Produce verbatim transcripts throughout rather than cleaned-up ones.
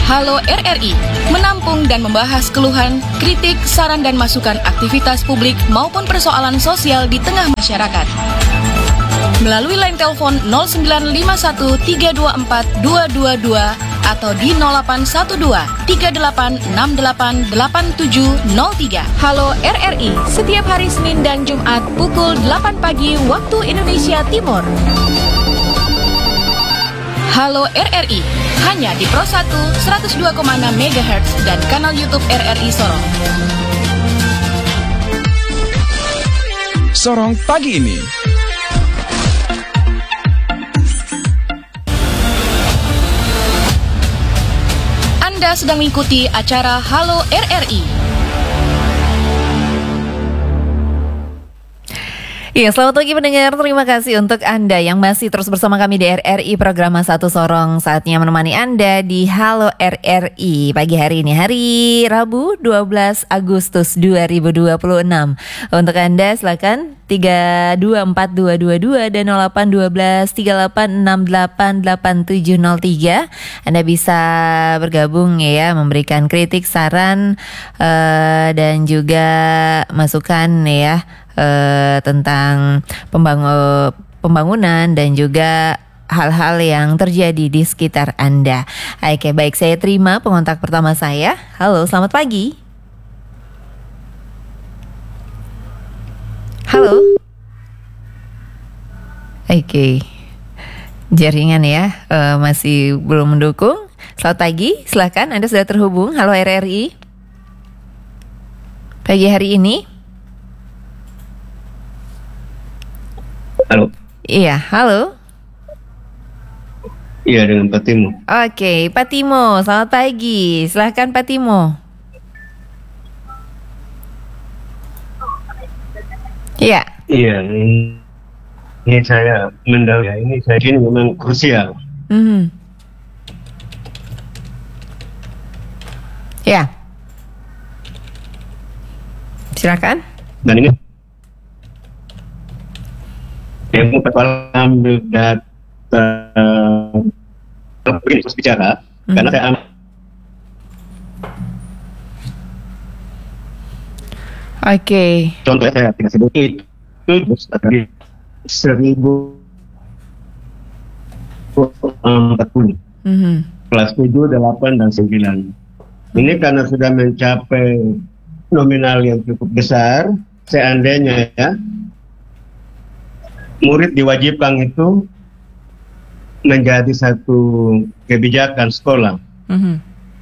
Halo R R I, menampung dan membahas keluhan, kritik, saran dan masukan aktivitas publik maupun persoalan sosial di tengah masyarakat. Melalui line telepon nol sembilan lima satu tiga dua empat dua dua dua atau di nol delapan satu dua tiga delapan enam delapan delapan tujuh nol tiga. Halo R R I, setiap hari Senin dan Jumat pukul delapan pagi waktu Indonesia Timur. Halo R R I, hanya di Pro satu seratus dua koma enam megahertz dan kanal YouTube R R I Sorong. Sorong pagi ini. Anda sedang mengikuti acara Halo R R I. Iya, selamat pagi pendengar. Terima kasih untuk Anda yang masih terus bersama kami di R R I Program satu Sorong. Saatnya menemani Anda di Halo R R I pagi hari ini, hari Rabu dua belas Agustus dua ribu dua puluh enam. Untuk Anda silakan tiga dua empat dua dua dua dan nol delapan satu dua tiga delapan enam delapan delapan tujuh nol tiga. Anda bisa bergabung ya, memberikan kritik, saran uh, dan juga masukan ya. Uh, tentang pembangun, pembangunan dan juga hal-hal yang terjadi di sekitar Anda. Oke, baik, saya terima pengontak pertama saya. Halo, selamat pagi. Halo. Oke, jaringan ya uh, masih belum mendukung. Selamat pagi, silakan Anda sudah terhubung. Halo R R I. Pagi hari ini. Halo. Iya, halo. Iya, dengan Pak Timo. Oke, Pak Timo, selamat pagi. Silahkan Pak Timo. Iya. Iya, ini, ini saya mendal ya, ini saya ini memang krusial. Mm-hmm. Ya. Silakan. Dan ini saya mau ambil data begini terus bicara mm-hmm. karena saya ambil. Oke. Okay. Contohnya saya tidak sebut itu dari seribu empat puluh. Mm-hmm. Kelas tujuh, delapan dan sembilan. Ini karena sudah mencapai nominal yang cukup besar, seandainya ya murid diwajibkan itu menjadi satu kebijakan sekolah. Mm-hmm.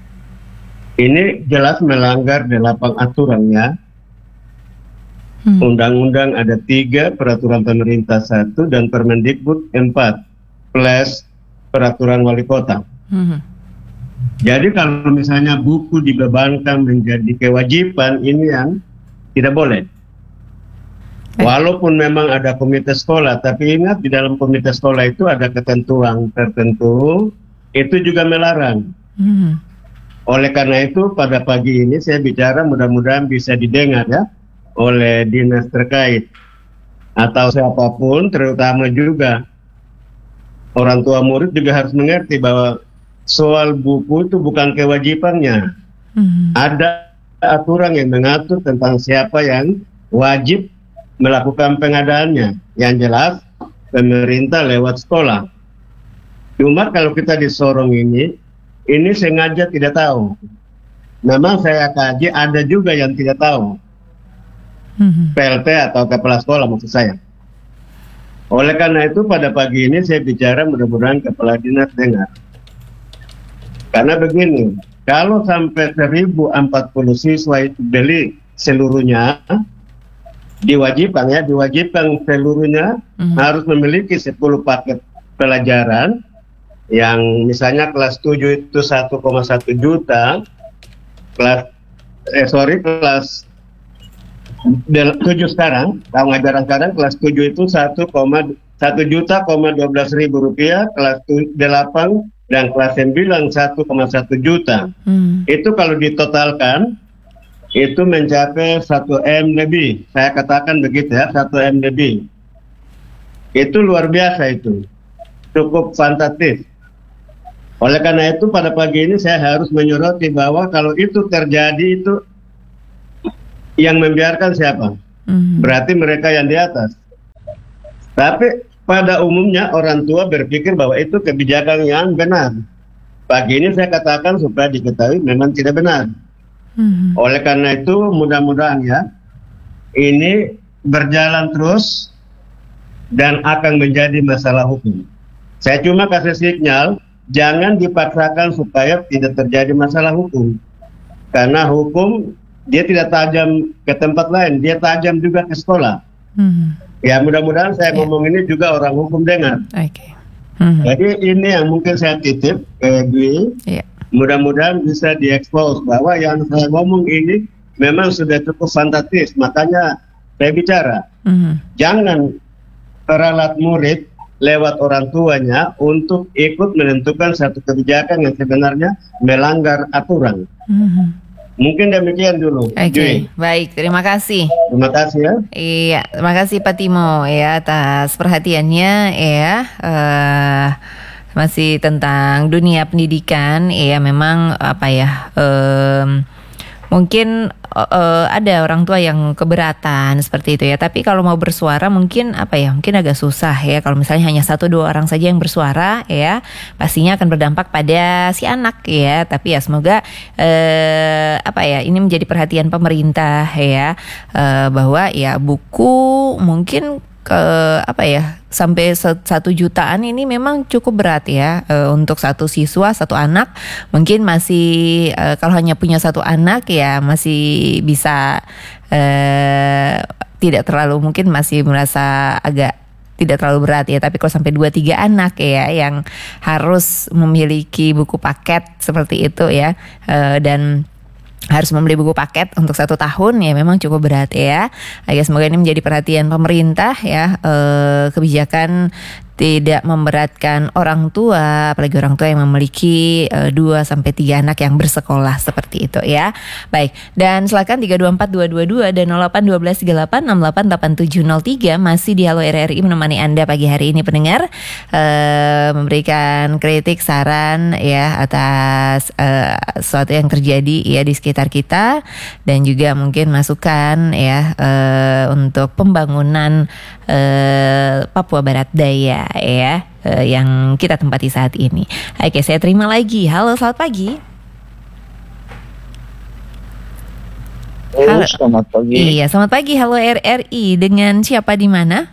Ini jelas melanggar delapan aturan ya. Mm-hmm. Undang-undang ada tiga, peraturan pemerintah satu, dan Permendikbud empat, plus peraturan wali kota. Mm-hmm. Jadi kalau misalnya buku dibebankan menjadi kewajiban, ini yang tidak boleh. Walaupun memang ada komite sekolah, tapi ingat di dalam komite sekolah itu ada ketentuan tertentu, itu juga melarang. Hmm. Oleh karena itu pada pagi ini saya bicara, mudah-mudahan bisa didengar ya oleh dinas terkait atau siapapun, terutama juga orang tua murid juga harus mengerti bahwa soal buku itu bukan kewajibannya. Hmm. Ada aturan yang mengatur tentang siapa yang wajib melakukan pengadaannya. Yang jelas pemerintah lewat sekolah. Cuma kalau kita di Sorong ini, ini sengaja tidak tahu. Memang saya kaji ada juga yang tidak tahu. Mm-hmm. P L T atau kepala sekolah maksud saya. Oleh karena itu pada pagi ini saya bicara, mudah-mudahan kepala dinas dengar. Karena begini, kalau sampai seribu empat puluh siswa itu beli seluruhnya, diwajibkan ya, diwajibkan seluruhnya mm-hmm. harus memiliki sepuluh paket pelajaran yang misalnya kelas tujuh itu satu koma satu juta, kelas eh sorry kelas tujuh sekarang, tahun ajaran sekarang kelas tujuh itu satu koma satu juta koma dua belas ribu rupiah, kelas delapan dan kelas sembilan satu koma satu juta. Mm. Itu kalau ditotalkan itu mencapai satu M lebih. Saya katakan begitu ya, satu M lebih. Itu luar biasa itu. Cukup fantastis. Oleh karena itu pada pagi ini saya harus menyoroti bahwa kalau itu terjadi itu yang membiarkan siapa? Mm-hmm. Berarti mereka yang di atas. Tapi pada umumnya orang tua berpikir bahwa itu kebijakan yang benar. Pagi ini saya katakan supaya diketahui memang tidak benar. Mm-hmm. Oleh karena itu mudah-mudahan ya ini berjalan terus dan akan menjadi masalah hukum. Saya cuma kasih sinyal, jangan dipaksakan supaya tidak terjadi masalah hukum. Karena hukum dia tidak tajam ke tempat lain, dia tajam juga ke sekolah. Hmm. Ya mudah-mudahan saya yeah. ngomong ini juga orang hukum dengar. Okay. Hmm. Jadi ini yang mungkin saya titip ke Dwi. Yeah. Mudah-mudahan bisa diekspos bahwa yang saya ngomong ini memang sudah cukup fantastis. Makanya saya bicara, hmm. jangan peralat murid lewat orang tuanya untuk ikut menentukan satu kebijakan yang sebenarnya melanggar aturan. Mm-hmm. Mungkin demikian dulu. Oke, okay. Baik, terima kasih. Terima kasih ya. Iya, terima kasih Pak Timo ya atas perhatiannya ya. Uh, masih tentang dunia pendidikan ya, memang apa ya? Um, Mungkin uh, ada orang tua yang keberatan seperti itu ya. Tapi kalau mau bersuara mungkin apa ya? Mungkin agak susah ya. Kalau misalnya hanya satu dua orang saja yang bersuara ya, pastinya akan berdampak pada si anak ya. Tapi ya semoga uh, apa ya? Ini menjadi perhatian pemerintah ya, uh, bahwa ya buku mungkin ke apa ya sampai satu jutaan ini memang cukup berat ya e, untuk satu siswa satu anak. Mungkin masih e, kalau hanya punya satu anak ya masih bisa e, tidak terlalu, mungkin masih merasa agak tidak terlalu berat ya. Tapi kalau sampai dua tiga anak ya yang harus memiliki buku paket seperti itu ya, e, dan harus membeli buku paket untuk satu tahun ya memang cukup berat ya. Ayo semoga ini menjadi perhatian pemerintah ya, e, kebijakan tidak memberatkan orang tua, apalagi orang tua yang memiliki e, dua sampai tiga anak yang bersekolah seperti itu ya. Baik, dan silakan tiga dua empat dua dua dua dan nol delapan satu dua tiga delapan enam delapan delapan tujuh nol tiga masih di Halo R R I menemani Anda pagi hari ini pendengar, e, memberikan kritik, saran ya atas e, sesuatu yang terjadi ya di sekitar kita, dan juga mungkin masukan ya e, untuk pembangunan e, Papua Barat Daya ya, uh, yang kita tempati saat ini. Oke, saya terima lagi. Halo, selamat pagi. Halo, selamat pagi. Iya, selamat pagi. Halo R R I, dengan siapa di mana?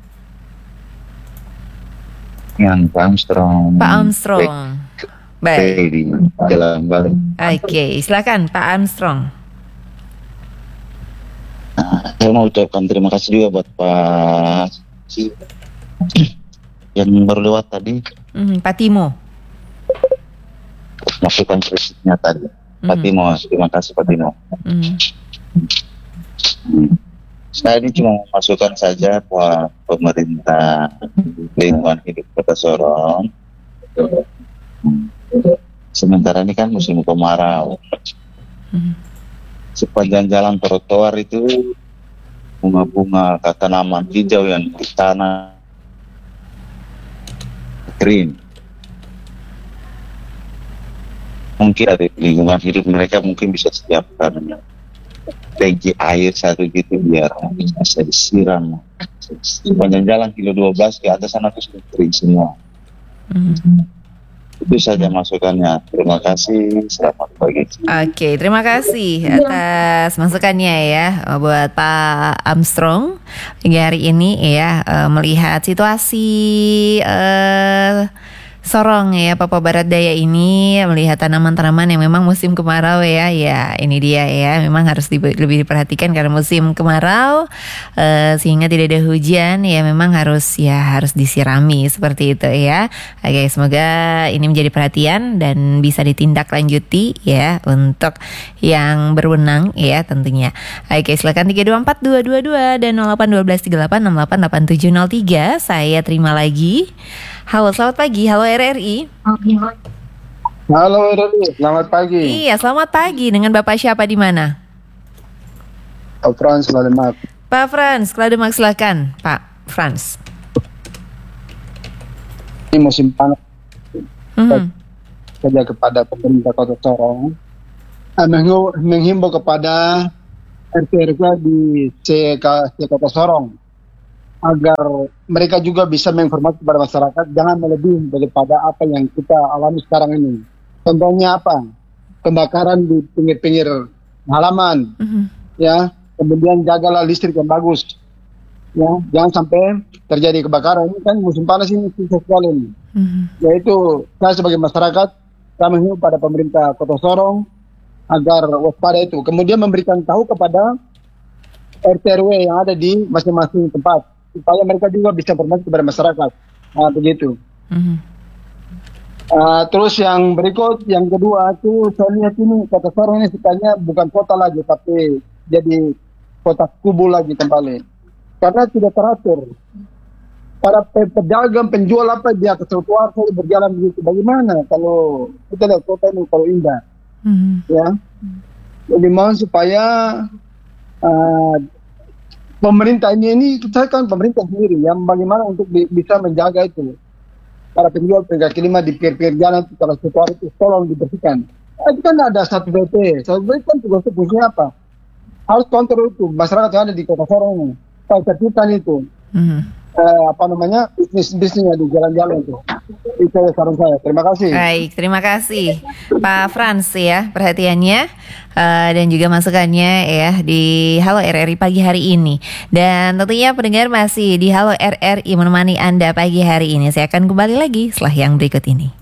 Dengan Pak Armstrong. Pak Armstrong. Baik. Di Jalan Bali. Oke, silakan Pak Armstrong. Nah, saya mau ucapkan terima kasih juga buat Pak yang baru lewat tadi, mm, Pak Timo, masukan kritiknya tadi. mm. Pak Timo, terima kasih Pak Timo. mm. Hmm. Saya ini cuma masukkan saja buat pemerintah lingkungan hidup Kota Sorong. Sementara ini kan musim kemarau. mm. Sepanjang jalan trotoar itu bunga-bunga tanaman hijau yang ditanam green. Mungkin dari lingkungan hidup mereka mungkin bisa setiapkan tangki air satu gitu biar bisa disiram. Sepanjang jalan kilo dua belas ke atas sana itu sudah kering semua. Mm-hmm. Itu saja masukannya. Terima kasih. Selamat pagi. Oke, terima kasih atas masukannya ya buat Pak Armstrong hingga hari ini ya, melihat situasi uh, Sorong ya, Papua Barat Daya ini, melihat tanaman-tanaman yang memang musim kemarau ya. Ya, ini dia ya, memang harus di, lebih diperhatikan karena musim kemarau uh, sehingga tidak ada hujan ya, memang harus ya harus disirami seperti itu ya. Oke, semoga ini menjadi perhatian dan bisa ditindaklanjuti ya untuk yang berwenang ya tentunya. Oke, silakan tiga dua empat dua dua dua dan nol delapan satu dua tiga delapan enam delapan delapan tujuh nol tiga. Saya terima lagi. Halo, selamat pagi. Halo R R I. Halo R R I, selamat pagi. Iya, selamat pagi. Dengan Bapak siapa di mana? Pak Frans, Klademak. Pak Frans, Klademak, silakan Pak Frans. Ini musim panas. Hmm. saja kepada pemerintah Kota Sorong, eh, menghimbau, menghimbau kepada R T R W di C K Kota Sorong agar mereka juga bisa menginformasi kepada masyarakat, jangan melebihi daripada apa yang kita alami sekarang ini. Contohnya apa? Pembakaran di pinggir-pinggir halaman, mm-hmm. ya. Kemudian jagalah listrik yang bagus, ya. Jangan sampai terjadi kebakaran. Ini kan musim panas ini susah sekali ini. Mm-hmm. Yaitu saya sebagai masyarakat, kami menghimbau pada pemerintah Kota Sorong agar waspada itu. Kemudian memberikan tahu kepada R T R W yang ada di masing-masing tempat supaya mereka juga bisa informasi kepada masyarakat. Nah, begitu. Mm-hmm. Uh, terus yang berikut, yang kedua itu saya lihat ini Kota Sorong ini sebenarnya bukan kota lagi, tapi jadi kota kubu lagi kembali. Karena tidak teratur. Para pedagang, penjual apa dia ke trotoar saya berjalan begitu. Bagaimana kalau kita lihat kota ini kalau indah, mm-hmm. ya? Jadi mohon supaya uh, pemerintah ini, ini kita kan pemerintah sendiri yang bagaimana untuk bi- bisa menjaga itu. Para penjual kaki lima di pinggir-pinggir jalan, kalau trotoar itu tolong dibersihkan. Nah, itu kan ada satu B P, satu B P kan tugasnya fungsinya apa? Harus kontrol itu masyarakat yang ada di Kota Sorong ini, tertibkan itu. Mm-hmm. Eh, apa namanya bisnis-bisnisnya di jalan-jalan itu. Itu saran saya. Terima kasih. Baik, terima kasih Pak Frans ya perhatiannya uh, dan juga masukannya ya di Halo R R I pagi hari ini. Dan tentunya pendengar masih di Halo R R I menemani Anda pagi hari ini. Saya akan kembali lagi setelah yang berikut ini.